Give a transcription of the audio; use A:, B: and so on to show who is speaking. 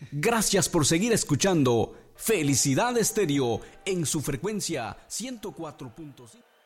A: Gracias por seguir escuchando Felicidad Estéreo en su frecuencia 104.5.